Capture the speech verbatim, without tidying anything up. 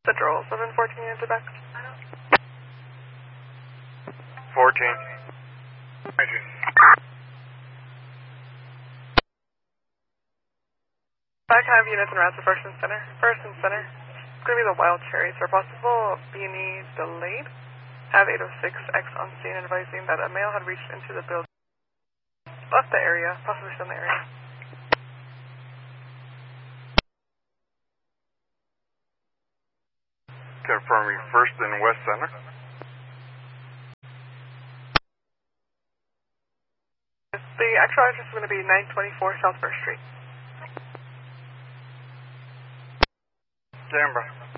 Central, seven fourteen into back. fourteen. nineteen. Back have units and routes to First and Center. First and Center. It's going to be the Wild Cherries. For possible B and E delayed, have eight oh six X on scene advising that a male had reached into the building. Left the area, possibly still in the area. Confirming First and West Center. The actual address is going to be nine twenty-four South First Street. Stand by.